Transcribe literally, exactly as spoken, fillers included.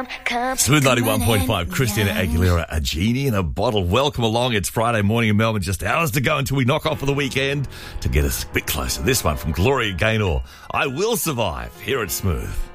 come, come. Smooth come ninety-one point on five, in. Christina Aguilera, a genie in a bottle. Welcome along. It's Friday morning in Melbourne. Just hours to go until we knock off for the weekend to get us a bit closer. This one from Gloria Gaynor. I Will Survive here at Smooth.